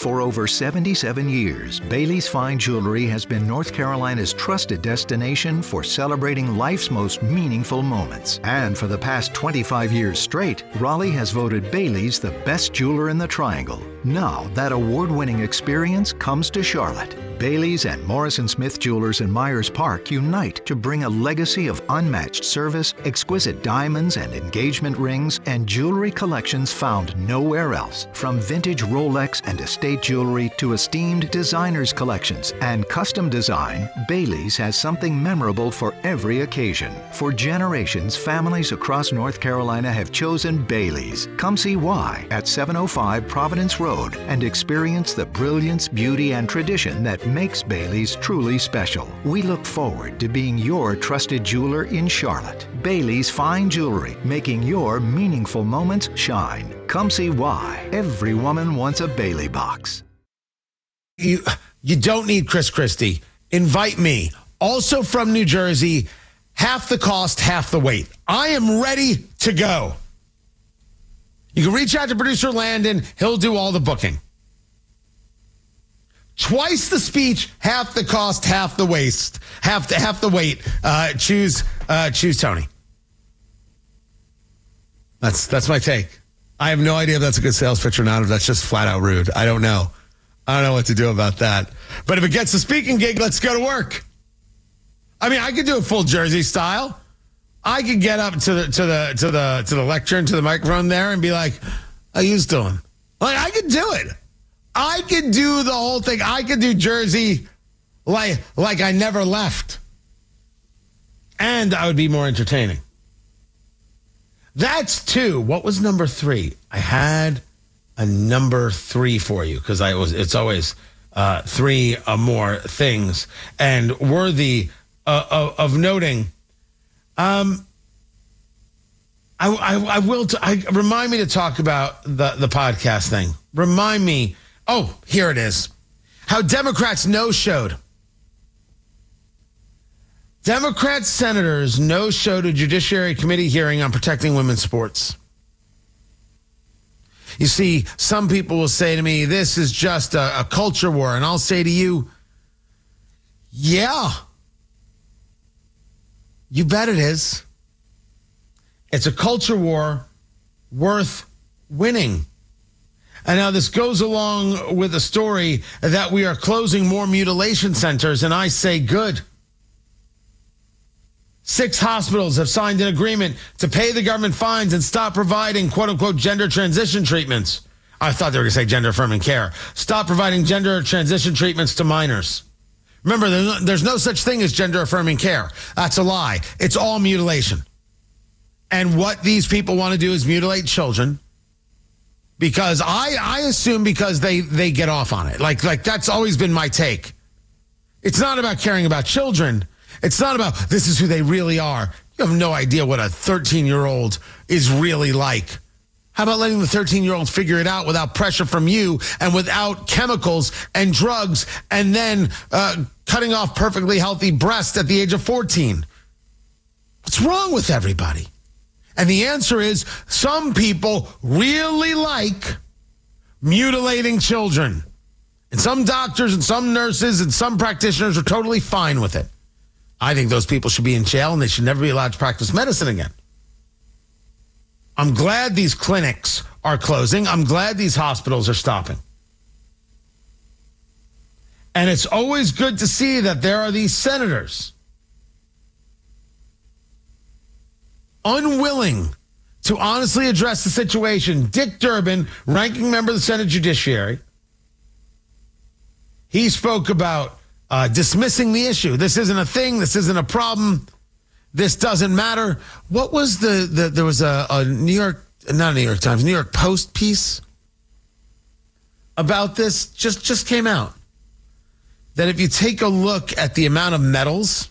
For over 77 years, Bailey's Fine Jewelry has been North Carolina's trusted destination for celebrating life's most meaningful moments. And for the past 25 years straight, Raleigh has voted Bailey's the best jeweler in the Triangle. Now, that award-winning experience comes to Charlotte. Bailey's and Morrison Smith Jewelers in Myers Park unite to bring a legacy of unmatched service, exquisite diamonds and engagement rings, and jewelry collections found nowhere else. From vintage Rolex and estate jewelry to esteemed designers collections and custom design, Bailey's has something memorable for every occasion. For generations, families across North Carolina have chosen Bailey's. Come see why at 705 Providence Road and experience the brilliance, beauty, and tradition that makes Bailey's truly special. We look forward to being your trusted jeweler in Charlotte. Bailey's Fine Jewelry, making your meaningful moments shine. Come see why. Every woman wants a Bailey box. You don't need Chris Christie. Invite me. Also from New Jersey, half the cost, half the weight. I am ready to go. You can reach out to producer Landon. He'll do all the booking. Twice the speech, half the cost, half the waste, half the weight. Choose Tony. That's my take. I have no idea if that's a good sales pitch or not, if that's just flat out rude. I don't know. I don't know what to do about that. But if it gets a speaking gig, let's go to work. I mean, I could do a full Jersey style. I could get up to the lectern, to the microphone there, and be like, "How you doing?" Like, I could do it. I could do the whole thing. I could do Jersey like I never left. And I would be more entertaining. That's two. What was number three? I had a number three for you because it's always three or more things and worthy of noting. I will. Remind me to talk about the podcast thing. Remind me. Oh, here it is. How Democrats no-showed. Democrat senators no-showed a Judiciary Committee hearing on protecting women's sports. You see, some people will say to me, this is just a culture war. And I'll say to you, yeah. You bet it is. It's a culture war worth winning. And now this goes along with a story that we are closing more mutilation centers, and I say good. 6 hospitals have signed an agreement to pay the government fines and stop providing, quote-unquote, gender transition treatments. I thought they were going to say gender-affirming care. Stop providing gender transition treatments to minors. Remember, there's no such thing as gender-affirming care. That's a lie. It's all mutilation. And what these people want to do is mutilate children. Because I assume because they get off on it. Like that's always been my take. It's not about caring about children. It's not about this is who they really are. You have no idea what a 13-year-old is really like. How about letting the 13-year-old figure it out without pressure from you and without chemicals and drugs and then cutting off perfectly healthy breasts at the age of 14? What's wrong with everybody? And the answer is some people really like mutilating children. And some doctors and some nurses and some practitioners are totally fine with it. I think those people should be in jail and they should never be allowed to practice medicine again. I'm glad these clinics are closing. I'm glad these hospitals are stopping. And it's always good to see that there are these senators unwilling to honestly address the situation. Dick Durbin, ranking member of the Senate Judiciary, he spoke about dismissing the issue. This isn't a thing. This isn't a problem. This doesn't matter. What was there was a New York Post piece about this just came out. That if you take a look at the amount of medals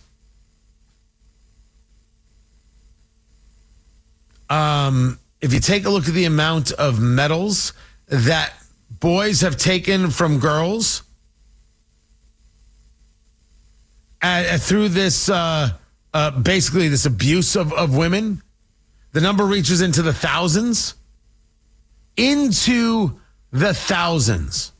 if you take a look at the amount of medals that boys have taken from girls through this, basically this abuse of women, the number reaches into the thousands. Into the thousands.